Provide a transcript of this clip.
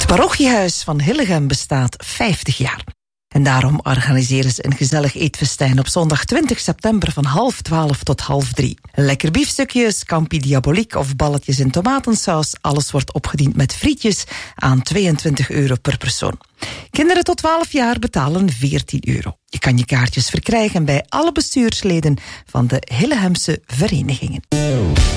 parochiehuis van Hillegem bestaat 50 jaar. En daarom organiseren ze een gezellig eetfestijn op zondag 20 september van 11:30 tot 14:30. Lekker biefstukjes, scampi diabolique of balletjes in tomatensaus. Alles wordt opgediend met frietjes aan €22 per persoon. Kinderen tot 12 jaar betalen €14. Je kan je kaartjes verkrijgen bij alle bestuursleden van de Hillegemse verenigingen.